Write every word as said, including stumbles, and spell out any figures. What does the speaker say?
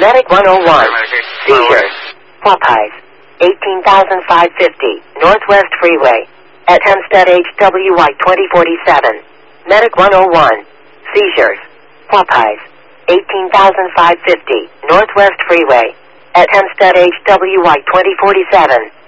Medic one oh one. Seizures. Popeyes. eighteen thousand five hundred fifty. Northwest Freeway. At Hempstead H W Y twenty forty-seven. Medic one oh one. Seizures. Popeyes. eighteen thousand five hundred fifty. Northwest Freeway. At Hempstead H W Y twenty forty-seven.